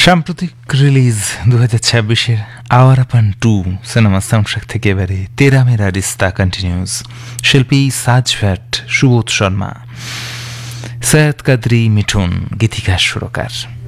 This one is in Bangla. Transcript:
সাম্প্রতিক রিলিজ 2026-এর আওয়ারাপান 2 সিনেমা সাউন্ডট্র্যাক থেকে এবারে তেরা মেরা রিস্তা কন্টিনিউজ। শিল্পী সাজ ভ্যাট, সুবোধ শর্মা, সৈয়দ কাদরি মিঠুন, গীতিকার সুরকার।